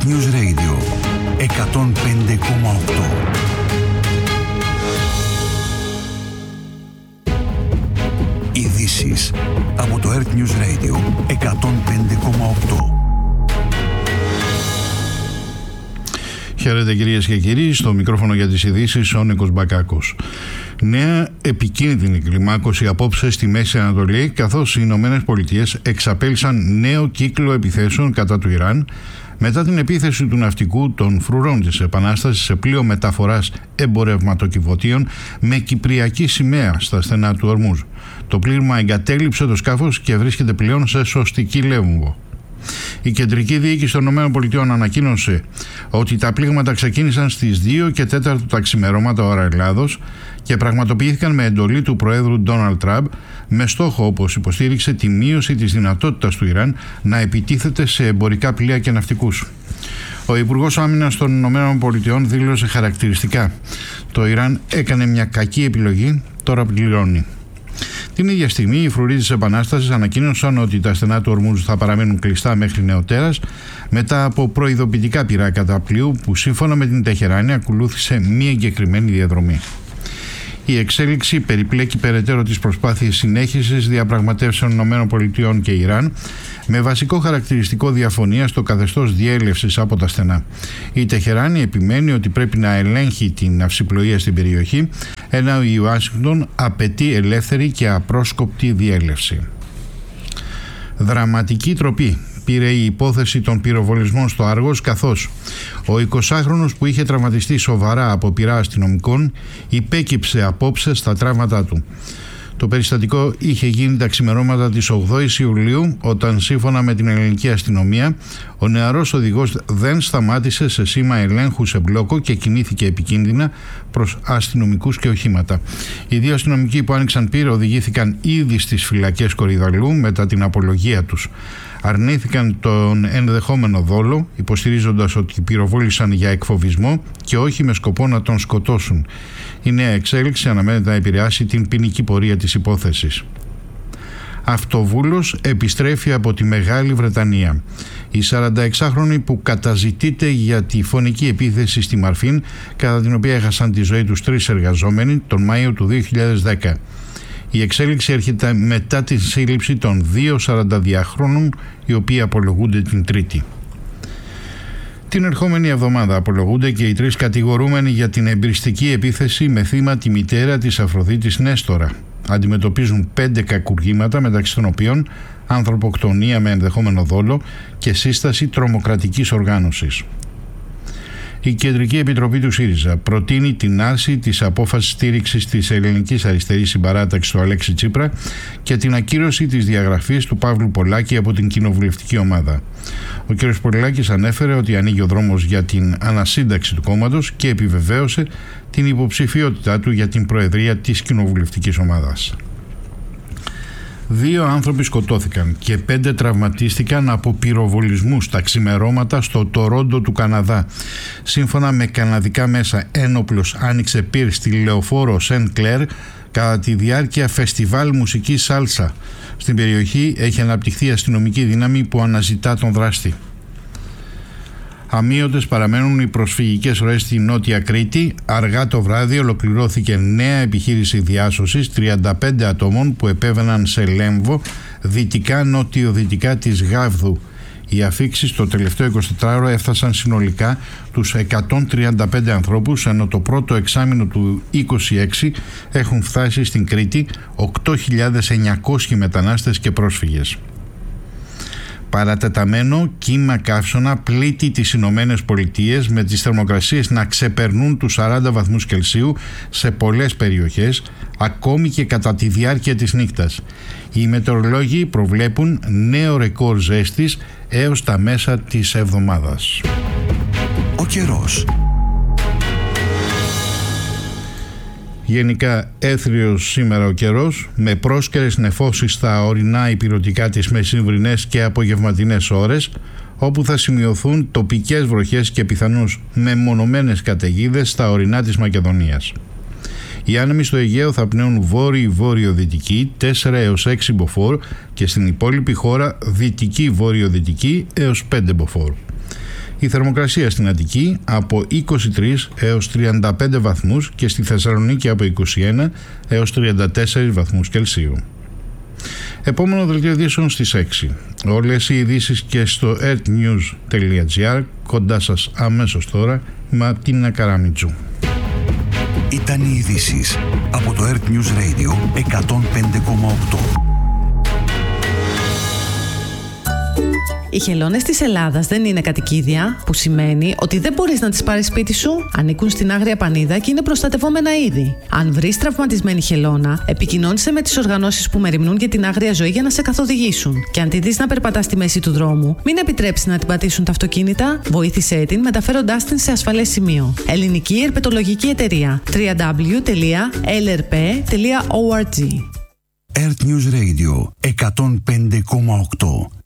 Earth News Radio 105,8. Ειδήσεις από το Earth News Radio 105,8. Χαίρετε κυρίες και κύριοι, στο μικρόφωνο για τις ειδήσεις ο Νίκος Μπακάκος. Νέα επικίνδυνη κλιμάκωση απόψε στη Μέση Ανατολή, καθώς οι Ηνωμένες Πολιτείες εξαπέλυσαν νέο κύκλο επιθέσεων κατά του Ιράν μετά την επίθεση του ναυτικού των φρουρών της Επανάστασης σε πλοίο μεταφοράς εμπορευματοκιβωτίων με κυπριακή σημαία στα στενά του Ορμούζ. Το πλήρμα εγκατέλειψε το σκάφος και βρίσκεται πλέον σε σωστική λέμβο. Η Κεντρική Διοίκηση των ΗΠΑ ανακοίνωσε ότι τα πλήγματα ξεκίνησαν στις 2 και 4 τα ξημερώματα ώρα Ελλάδος και πραγματοποιήθηκαν με εντολή του Προέδρου Ντόναλντ Τραμπ, με στόχο, όπως υποστήριξε, τη μείωση της δυνατότητας του Ιράν να επιτίθεται σε εμπορικά πλοία και ναυτικούς. Ο Υπουργός Άμυνας των ΗΠΑ δήλωσε χαρακτηριστικά: «Το Ιράν έκανε μια κακή επιλογή, τώρα πληρώνει». Την ίδια στιγμή, οι φρουροί της Επανάστασης ανακοίνωσαν ότι τα στενά του Ορμούζ θα παραμένουν κλειστά μέχρι νεοτέρας, μετά από προειδοποιητικά πυράκατα πλοίου που, σύμφωνα με την Τεχεράνη, ακολούθησε μία εγκεκριμένη διαδρομή. Η εξέλιξη περιπλέκει περαιτέρω τις προσπάθειες συνέχισης διαπραγματεύσεων ΗΠΑ και Ιράν, με βασικό χαρακτηριστικό διαφωνία στο καθεστώς διέλευσης από τα στενά. Η Τεχεράνη επιμένει ότι πρέπει να ελέγχει την ναυσιπλοεία στην περιοχή, ενώ η Ουάσιγκτον απαιτεί ελεύθερη και απρόσκοπτη διέλευση. Δραματική τροπή πήρε η υπόθεση των πυροβολισμών στο Άργος, καθώς ο 20χρονος που είχε τραυματιστεί σοβαρά από πυρά αστυνομικών υπέκυψε απόψε στα τραύματά του. Το περιστατικό είχε γίνει τα ξημερώματα της 8ης Ιουλίου, όταν, σύμφωνα με την ελληνική αστυνομία, ο νεαρός οδηγός δεν σταμάτησε σε σήμα ελέγχου σε μπλόκο και κινήθηκε επικίνδυνα προς αστυνομικούς και οχήματα. Οι δύο αστυνομικοί που άνοιξαν πύρα οδηγήθηκαν ήδη στις φυλακές Κορυδαλλού μετά την απολογία τους. Αρνήθηκαν τον ενδεχόμενο δόλο, υποστηρίζοντας ότι πυροβόλησαν για εκφοβισμό και όχι με σκοπό να τον σκοτώσουν. Η νέα εξέλιξη αναμένεται να επηρεάσει την ποινική πορεία της υπόθεσης. Αυτοβούλος επιστρέφει από τη Μεγάλη Βρετανία. Η 46χρονη που καταζητείται για τη φωνική επίθεση στη Μαρφίν, κατά την οποία έχασαν τη ζωή τους 3 εργαζόμενοι τον Μάιο του 2010. Η εξέλιξη έρχεται μετά τη σύλληψη των 2 42χρονων, οι οποίοι απολογούνται την Τρίτη. Την ερχόμενη εβδομάδα απολογούνται και οι 3 κατηγορούμενοι για την εμπριστική επίθεση με θύμα τη μητέρα της Αφροδίτης Νέστορα. Αντιμετωπίζουν 5 κακουργήματα, μεταξύ των οποίων ανθρωποκτονία με ενδεχόμενο δόλο και σύσταση τρομοκρατικής οργάνωσης. Η Κεντρική Επιτροπή του ΣΥΡΙΖΑ προτείνει την άρση της απόφασης στήριξης της ελληνικής αριστερής συμπαράταξης του Αλέξη Τσίπρα και την ακύρωση της διαγραφής του Παύλου Πολάκη από την κοινοβουλευτική ομάδα. Ο κ. Πολάκης ανέφερε ότι ανοίγει ο δρόμος για την ανασύνταξη του κόμματος και επιβεβαίωσε την υποψηφιότητά του για την προεδρία της κοινοβουλευτικής ομάδας. 2 άνθρωποι σκοτώθηκαν και 5 τραυματίστηκαν από πυροβολισμούς στα ξημερώματα στο Τορόντο του Καναδά. Σύμφωνα με καναδικά μέσα, ένοπλος άνοιξε πυρ στη λεωφόρο Σεν Κλέρ κατά τη διάρκεια φεστιβάλ μουσικής σάλσα. Στην περιοχή έχει αναπτυχθεί αστυνομική δύναμη που αναζητά τον δράστη. Αμείωτες παραμένουν οι προσφυγικές ροές στη Νότια Κρήτη. Αργά το βράδυ ολοκληρώθηκε νέα επιχείρηση διάσωσης 35 ατόμων που επέβαιναν σε Λέμβο, δυτικά-νότιο-δυτικά της Γάβδου. Οι αφίξεις το τελευταίο 24ωρο έφτασαν συνολικά τους 135 ανθρώπους, ενώ το πρώτο εξάμηνο του 26 έχουν φτάσει στην Κρήτη 8.900 μετανάστες και πρόσφυγες. Παρατεταμένο κύμα καύσωνα πλήττει τις Ηνωμένες Πολιτείες, με τις θερμοκρασίες να ξεπερνούν τους 40 βαθμούς Κελσίου σε πολλές περιοχές, ακόμη και κατά τη διάρκεια της νύχτας. Οι μετεωρολόγοι προβλέπουν νέο ρεκόρ ζέστης έως τα μέσα της εβδομάδας. Ο καιρός. Γενικά έθριος σήμερα ο καιρός, με πρόσκαιρες νεφώσεις στα ορεινά ηπειρωτικά τις μεσημβρινές και απογευματινές ώρες, όπου θα σημειωθούν τοπικές βροχές και πιθανώς μεμονωμένες καταιγίδες στα ορεινά της Μακεδονίας. Οι άνεμοι στο Αιγαίο θα πνέουν βόρειο-βόρειο-δυτική 4 έως 6 μποφόρ και στην υπόλοιπη χώρα δυτική-βόρειο-δυτική έως 5 μποφόρ. Η θερμοκρασία στην Αττική από 23 έως 35 βαθμούς και στη Θεσσαλονίκη από 21 έως 34 βαθμούς Κελσίου. Επόμενο δελτίο ειδήσεων στις 6. Όλες οι ειδήσεις και στο earthnews.gr. Κοντά σας αμέσως τώρα με Ματίνα Καραμιτζού. Ήταν οι ειδήσεις από το Earth News Radio 105,8. Οι χελώνες της Ελλάδας δεν είναι κατοικίδια, που σημαίνει ότι δεν μπορείς να τις πάρεις σπίτι σου. Ανήκουν στην Άγρια Πανίδα και είναι προστατευόμενα είδη. Αν βρεις τραυματισμένη χελώνα, επικοινώνησε με τις οργανώσεις που μεριμνούν για την άγρια ζωή για να σε καθοδηγήσουν. Και αν τη δεις να περπατά στη μέση του δρόμου, μην επιτρέψεις να την πατήσουν τα αυτοκίνητα, βοήθησέ την μεταφέροντάς την σε ασφαλές σημείο. Ελληνική Ερπετολογική Εταιρεία. www.lrp.org. Earth News Radio 105,8.